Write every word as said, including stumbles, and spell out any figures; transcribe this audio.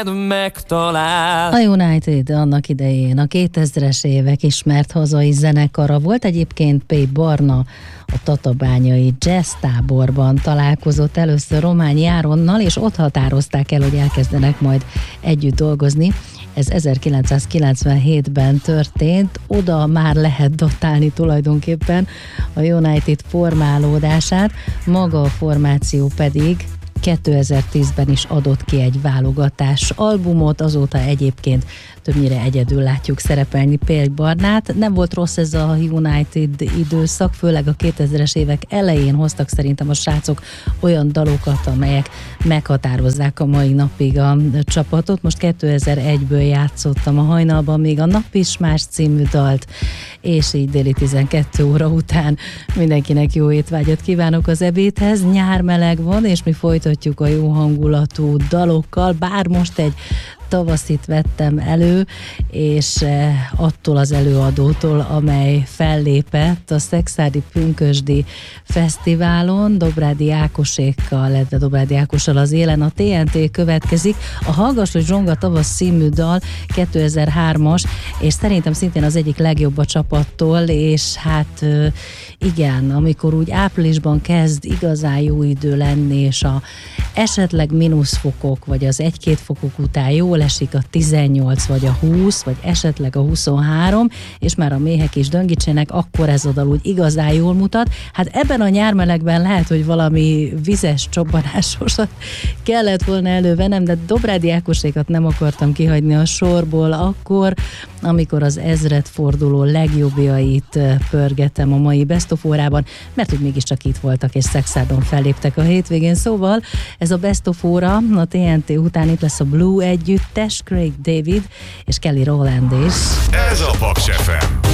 megtalál. A United annak idején a kétezres évek ismert hazai zenekara volt. Egyébként P. Barna a tatabányai jazz táborban találkozott először Rományi Áronnal, és ott határozták el, hogy elkezdenek majd együtt dolgozni. Ez ezerkilencszázkilencvenhétben történt, oda már lehet datálni tulajdonképpen a United formálódását, maga a formáció pedig kétezer-tízben is adott ki egy válogatás albumot, azóta egyébként többnyire egyedül látjuk szerepelni P. Barnát. Nem volt rossz ez a United időszak, főleg a kétezres évek elején hoztak szerintem a srácok olyan dalokat, amelyek meghatározzák a mai napig a csapatot. Most kétezer-egyből játszottam a hajnalban még a Nap is más című dalt, és így déli tizenkettő óra után mindenkinek jó étvágyat kívánok az ebédhez. Nyár meleg van, és mi folytatjuk a jó hangulatú dalokkal, bár most egy tavaszit vettem elő, és attól az előadótól, amely fellépett a Szekszárdi Pünkösdi Fesztiválon, Dobrádi Ákosékkal, de Dobrádi Ákossal az élen a té en té következik. A Hallgass, hogy zsonga tavasz című dal kétezer-hármas, és szerintem szintén az egyik legjobb a csapattól, és hát igen, amikor úgy áprilisban kezd igazán jó idő lenni, és a esetleg mínuszfokok, vagy az egy-két fokok után jól esik a tizennyolc, vagy a húsz, vagy esetleg a huszonhárom, és már a méhek is döngítsenek, akkor ez a dal úgy igazán jól mutat. Hát ebben a nyármelegben lehet, hogy valami vizes csobbanásosat kellett volna elővennem, de Dobrádi Ákosékat nem akartam kihagyni a sorból akkor, amikor az ezredforduló legjobbjait pörgetem a mai Best of órában, mert hogy mégiscsak itt voltak és Szekszárdon felléptek a hétvégén, szóval ez a Best of óra, a té en té után itt lesz a Blue együttes, Craig David és Kelly Rowland is. Ez a Paks ef em.